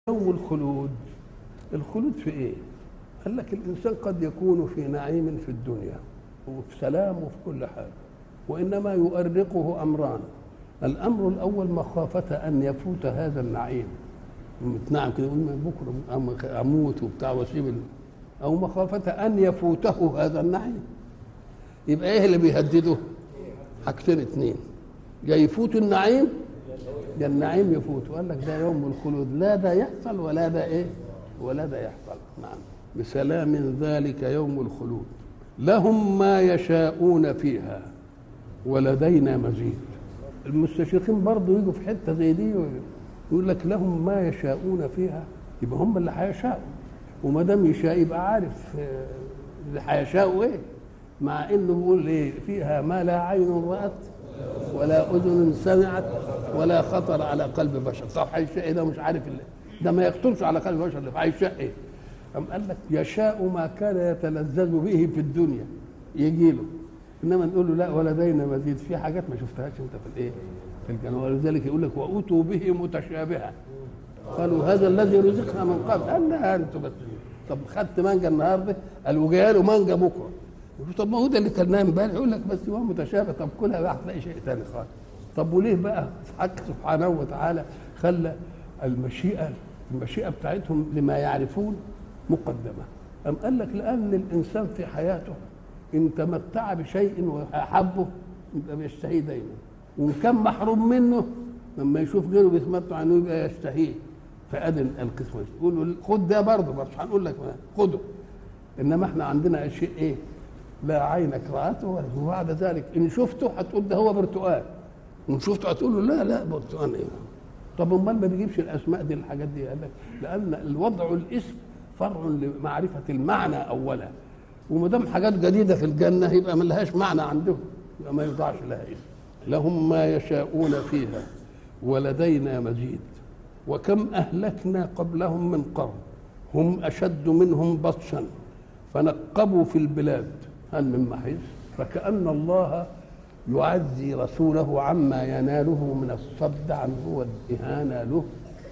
يوم الخلود. الخلود في ايه؟ قال لك الانسان قد يكون في نعيم في الدنيا وفي سلام وفي كل حاجه، وانما يؤرقه امران. الامر الاول مخافه ان يفوت هذا النعيم، متنعم كده يقول بكره اموت وبتاع واسيب، او مخافه ان يفوته هذا النعيم. يبقى ايه اللي بيهدده؟ حاجتين اتنين، يا يفوت النعيم يا النعيم يفوت. وقال لك ده يوم الخلود، لا ده يحصل ولا ده ايه ولا ده يحصل. نعم، بسلام ذلك يوم الخلود، لهم ما يشاءون فيها ولدينا مزيد. المستشرقين برضه يجوا في حته زي دي يقول لك لهم ما يشاءون فيها، يبقى هم اللي هيشاءوا، وما دام يشاء يبقى عارف اللي هيشاءوا ايه، مع انه بيقول ايه فيها ما لا عين رأت ولا اذن سمعت ولا خطر على قلب بشر. طب هيشاء ايه ده؟ مش عارف اللي ده ما يخطرش على قلب بشر، اللي هيشاء ايه؟ أم قال لك يشاء ما كان يتلذذ به في الدنيا يجي له، انما نقول له لا ولدينا مزيد، في حاجات ما شفتهاش انت في الايه في الجنه. ولذلك يقول لك واتوا به متشابها قالوا هذا الذي رزقنا من قبل. قال لا انتوا بس، طب خدت مانجا النهارده قال وجاي له مانجا بكره، طب ما هو ده اللي كلناه امبارح. يقول لك بس هو متشابه، طب كلها بقى هتلاقي شيء ثاني خالص. طب وليه بقى حق سبحانه وتعالى خلى المشيئه بتاعتهم لما يعرفون مقدمه؟ أم قال لك لأن الإنسان في حياته إن تمتع بشيء وأحبه يبقى بيشتهيه دايما، وإن كان محروم منه لما يشوف غيره بيتمتع عنه يبقى يشتهيه. فأدن القسمة يقول له خد ده برضه، بس هنقول لك خده. إنما إحنا عندنا شيء إيه؟ لا عينك رأته، وبعد ذلك إن شفته هتقول ده هو برتقال، إن شفته هتقول له لا برتقال إيه؟ طب أمال ما بيجيبش الأسماء دي الحاجات دي؟ قال لك لأن الوضع الاسم فرع لمعرفة المعنى أولا، وما دام حاجات جديدة في الجنة يبقى ما لهاش معنى عندهم، يبقى ما يوضعش لها اسم. لهم ما يشاءون فيها ولدينا مزيد. وكم أهلكنا قبلهم من قرن هم أشد منهم بطشا فنقبوا في البلاد هل من محيص. فكأن الله يعزي رسوله عما يناله من الصد عنه والإهانة له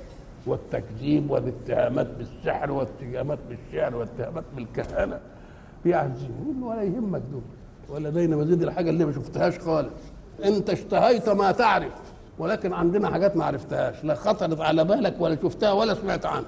والتكذيب والاتهامات بالسحر والاتهامات بالشعر والاتهامات بالكهانه، بيعزيه ولا يهمك دول ولدينا مزيد. الحاجه اللي ما شفتهاش خالص، انت اشتهيت ما تعرف، ولكن عندنا حاجات ما عرفتهاش، لا خطرت على بالك ولا شفتها ولا سمعت عنها.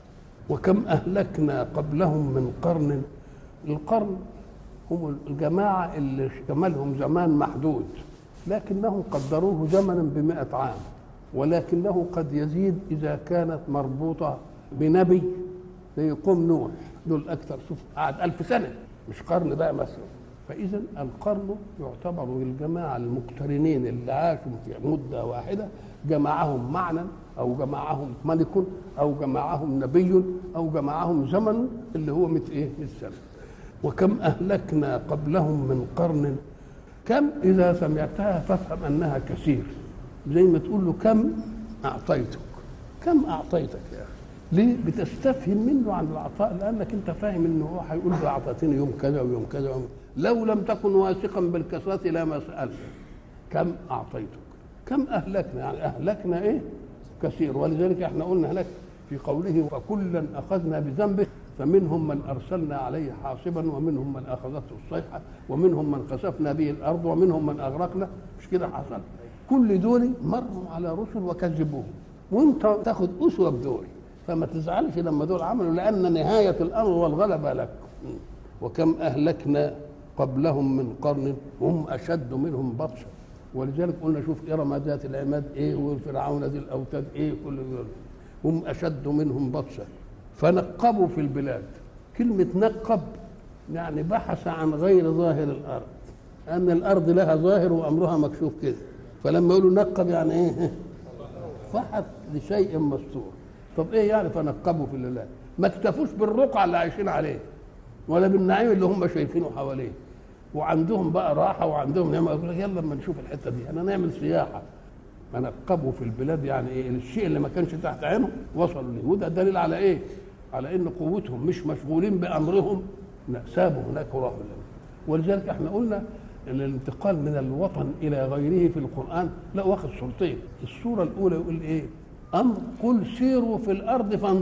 وكم اهلكنا قبلهم من قرن. القرن هم الجماعه اللي شملهم زمان محدود، لكنهم قدروه زمنا ب100 عام، ولكنه قد يزيد إذا كانت مربوطة بنبي زي قوم نوح، دول أكثر، شوف قعد 1000 سنة مش قرن بقى مثلا. فإذا القرن يعتبر الجماعة المقترنين اللي عاشوا في مدة واحدة، جمعهم معنى أو جمعهم ملك أو جمعهم نبي أو جمعهم زمن اللي هو 100 سنة. وكم أهلكنا قبلهم من قرن. كم إذا سمعتها فافهم أنها كثير، زي ما تقول له كم أعطيتك، كم أعطيتك يا أخي. ليه؟ بتستفهم منه عن العطاء، لأنك أنت فاهم إنه هو هيقول له أعطيتني يوم كذا ويوم كذا ويوم. لو لم تكن واثقا بالكثرة لما سألت. كم أعطيتك، كم أهلكنا، يعني أهلكنا إيه؟ كثير. ولذلك إحنا قلنا هلك في قوله فكلا أخذنا بذنبه فمنهم من أرسلنا عليه حاصبا ومنهم من أخذته الصيحة ومنهم من خسفنا به الأرض ومنهم من أغرقنا. مش كده حصل؟ كل دول مروا على رسل وكذبوهم، وانت تاخد اسوه بدول، فما تزعلش لما دول عملوا، لان نهايه الامر والغلبه لك. وكم اهلكنا قبلهم من قرن هم اشد منهم بطشا. ولذلك قلنا شوف ارم ذات العماد ايه، وفرعون ذي الاوتاد ايه، كل دول هم اشد منهم بطشا فنقبوا في البلاد. كلمه نقب يعني بحث عن غير ظاهر الارض، ان الارض لها ظاهر وامرها مكشوف كده، فلما يقولوا نقب يعني ايه؟ فحث لشيء مستور. طب ايه يعني فنقبوا في الله؟ ما اكتفوش بالرقعه اللي عايشين عليه ولا بالنعيم اللي هم شايفينه حواليه، وعندهم بقى راحه وعندهم نعمه. يقول لك يلا اما نشوف الحته دي، انا نعمل سياحه. فنقبوا في البلاد يعني ايه؟ الشيء اللي ما كانش تحت عينهم وصلوا ليه. وده دليل على ايه؟ على ان قوتهم مش مشغولين بامرهم، لا سابوا هناك وراحوا. ولذلك احنا قلنا ان الانتقال من الوطن الى غيره في القران لا واخد صورتين. الصوره الاولى يقول ايه؟ أمر قل سيروا في الأرض